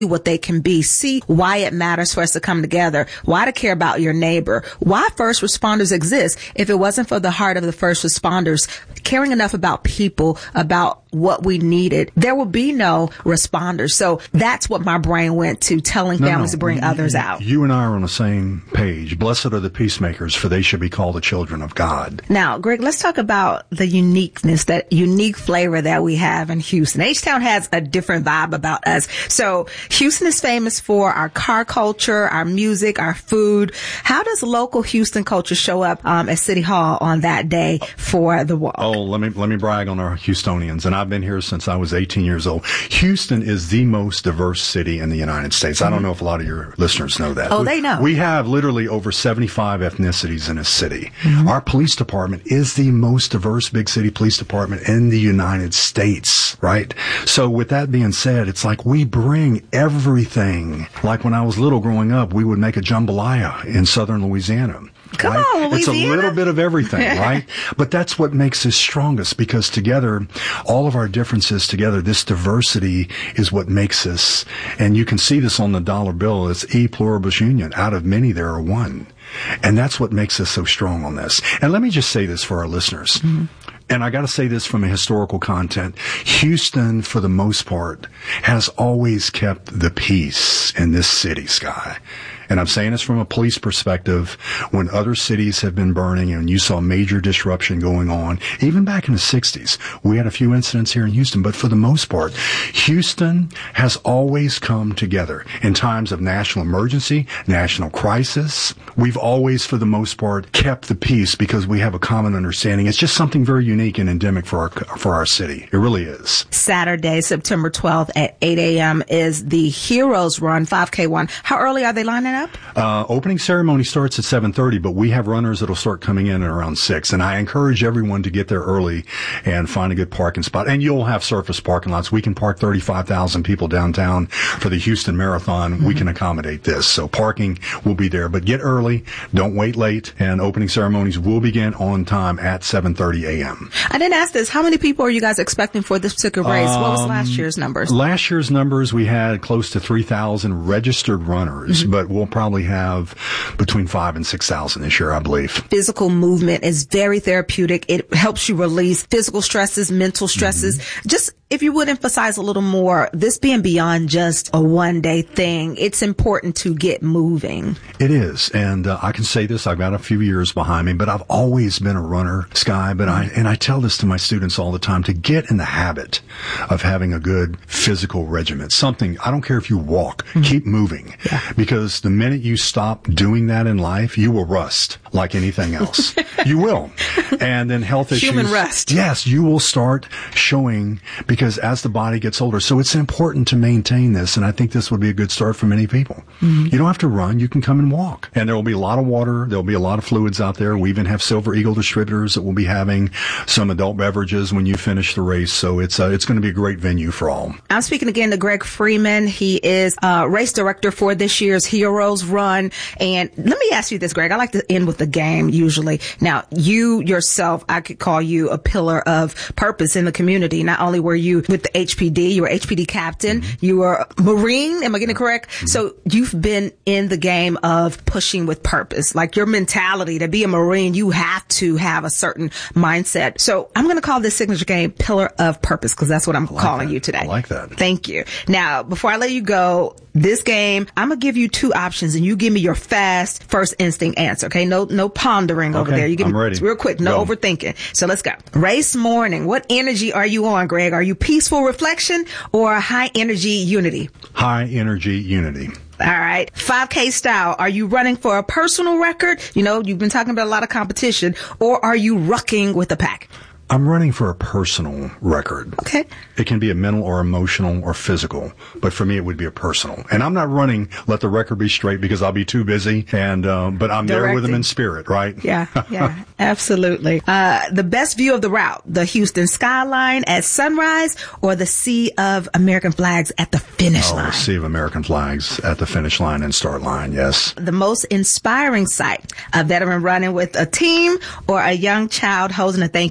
what they can be, see why it matters for us to come together, why to care about your neighbor, why first responders exist. If it wasn't for the heart of the first responders caring enough about people, about what we needed, there would be no responders. So that's what my brain went to, telling families to bring others out. You and I are on the same page. Blessed are the peacemakers, for they should be called the children of God. Now, Greg, let's talk about the uniqueness, that unique flavor that we have in Houston. H-Town has a different vibe about us. So Houston is famous for our car culture, our music, our food. How does local Houston culture show up at City Hall on that day for the walk? Oh, let me brag on our Houstonians. And I've been here since I was 18 years old. Houston is the most diverse city in the United States. I don't know if a lot of your listeners know that. Oh, they know. We have literally over 75 ethnicities in a city. Our police department is the most diverse big city police department in the United States, right? So with that being said, it's like we bring everything. Like when I was little growing up, we would make a jambalaya in southern Louisiana. Come right? on, Louisiana. It's a little bit of everything, right? But that's what makes us strongest, because together, all of our differences together, this diversity is what makes us. And you can see this on the dollar bill. It's e pluribus union. Out of many, there are one. And that's what makes us so strong on this. And let me just say this for our listeners. And I got to say this from a historical content. Houston, for the most part, has always kept the peace in this city, Sky. And I'm saying this from a police perspective. When other cities have been burning and you saw major disruption going on, even back in the 60s, we had a few incidents here in Houston, but for the most part, Houston has always come together in times of national emergency, national crisis. We've always, for the most part, kept the peace because we have a common understanding. It's just something very unique and endemic for our city. It really is. Saturday, September 12th at 8 a.m. is the Heroes Run, 5K Run. How early are they lining up? Opening ceremony starts at 7:30, but we have runners that'll start coming in at around 6. And I encourage everyone to get there early and find a good parking spot. And you'll have surface parking lots. We can park 35,000 people downtown for the Houston Marathon. We can accommodate this. So parking will be there, but get early. Don't wait late. And opening ceremonies will begin on time at 7:30 a.m. I didn't ask this. How many people are you guys expecting for this particular race? What was last year's numbers? Last year's numbers, we had close to 3,000 registered runners, but we'll probably have between 5,000 and 6,000 this year, I believe. Physical movement is very therapeutic. It helps you release physical stresses, mental stresses. Just if you would emphasize a little more, this being beyond just a one-day thing, it's important to get moving. It is. And I can say this, I've got a few years behind me, but I've always been a runner, Sky. But I tell this to my students all the time, to get in the habit of having a good physical regimen. Something, I don't care if you walk, keep moving. Yeah. Because the minute you stop doing that in life, you will rust like anything else. You will. And then health issues. Human rust. Yes, you will start showing, because as the body gets older. So it's important to maintain this. And I think this would be a good start for many people. You don't have to run. You can come and walk. And there will be a lot of water. There'll be a lot of fluids out there. We even have Silver Eagle distributors that will be having some adult beverages when you finish the race. So it's going to be a great venue for all. I'm speaking again to Greg Freeman. He is race director for this year's Heroes Run. And let me ask you this, Greg. I like to end with the game usually. Now, you yourself, I could call you a pillar of purpose in the community. Not only were you with the HPD, you were HPD captain, you were a Marine, am I getting it correct? So you've been in the game of pushing with purpose. Like your mentality to be a Marine, you have to have a certain mindset. So I'm going to call this signature game Pillar of Purpose, because that's what I'm calling you today. I like that. Thank you. Now, before I let you go, this game, I'm going to give you two options and you give me your fast first instinct answer. Okay. No pondering over there. You give I'm me ready. Real quick. No overthinking. So let's go. Race morning. What energy are you on, Greg? Are you peaceful reflection or high energy unity? High energy unity. All right. 5K style. Are you running for a personal record? You know, you've been talking about a lot of competition, or are you rucking with the pack? I'm running for a personal record. Okay. It can be a mental or emotional or physical, but for me it would be a personal. And I'm not running, let the record be straight, because I'll be too busy. And but I'm there with them in spirit, right? Yeah, absolutely. The best view of the route: the Houston skyline at sunrise, or the sea of American flags at the finish line? The sea of American flags at the finish line and start line. Yes. The most inspiring sight: a veteran running with a team, or a young child holding a thank you sign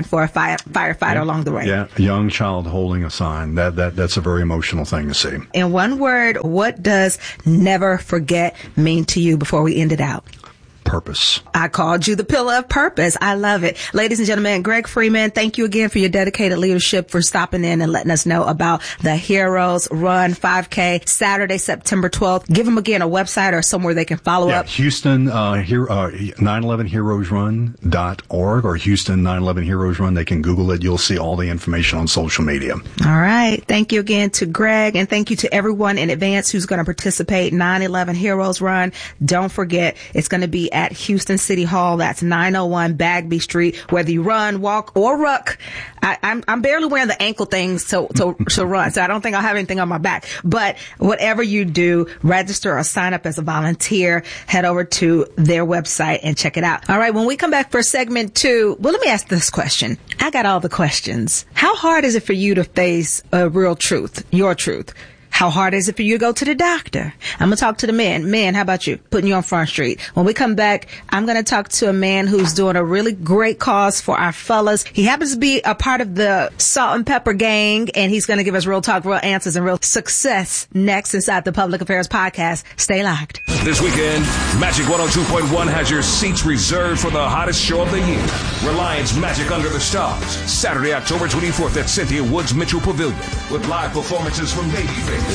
for a firefighter along the way. Yeah, a young child holding a sign. That's a very emotional thing to see. In one word, what does never forget mean to you before we end it out? Purpose. I called you the pillar of purpose. I love it. Ladies and gentlemen, Greg Freeman, thank you again for your dedicated leadership, for stopping in and letting us know about the Heroes Run 5K, Saturday, September 12th. Give them again a website or somewhere they can follow up. Houston, 911heroesrun.org or Houston 911 Heroes Run. They can Google it. You'll see all the information on social media. All right. Thank you again to Greg, and thank you to everyone in advance who's going to participate. 911 Heroes Run. Don't forget, it's going to be at Houston City Hall. That's 901 Bagby Street. Whether you run, walk, or ruck, I'm barely wearing the ankle things to run, so I don't think I'll have anything on my back. But whatever you do, register or sign up as a volunteer. Head over to their website and check it out. All right, when we come back for segment 2, well, let me ask this question. I got all the questions. How hard is it for you to face a real truth, your truth? How hard is it for you to go to the doctor? I'm going to talk to the men. Men, how about you? Putting you on Front Street. When we come back, I'm going to talk to a man who's doing a really great cause for our fellas. He happens to be a part of the Salt and Pepper gang, and he's going to give us real talk, real answers, and real success next inside the Public Affairs Podcast. Stay locked. This weekend, Magic 102.1 has your seats reserved for the hottest show of the year. Reliance Magic Under the Stars, Saturday, October 24th at Cynthia Woods Mitchell Pavilion, with live performances from Babyface,